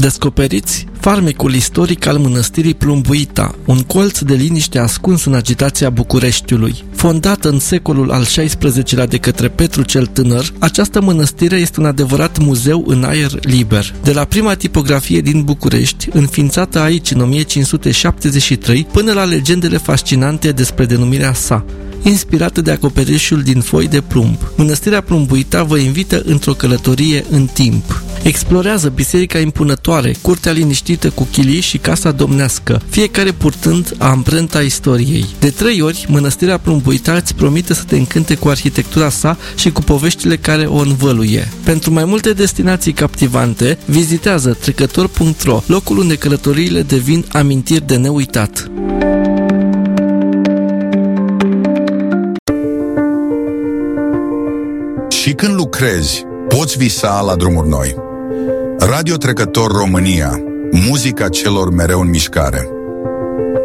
Descoperiți farmecul istoric al mănăstirii Plumbuita, un colț de liniște ascuns în agitația Bucureștiului. Fondată în secolul al XVI-lea de către Petru cel Tânăr, această mănăstire este un adevărat muzeu în aer liber. De la prima tipografie din București, înființată aici în 1573, până la legendele fascinante despre denumirea sa, inspirată de acoperișul din foi de plumb. Mănăstirea Plumbuita vă invită într-o călătorie în timp. Explorează biserica impunătoare, curtea liniștită cu chilii și casa domnească, fiecare purtând amprenta istoriei. De 3 ori, Mănăstirea Plumbuita îți promite să te încânte cu arhitectura sa și cu poveștile care o învăluie. Pentru mai multe destinații captivante, vizitează trecător.ro, locul unde călătoriile devin amintiri de neuitat. Și când lucrezi, poți visa la drumuri noi. Radio Trecător România, muzica celor mereu în mișcare.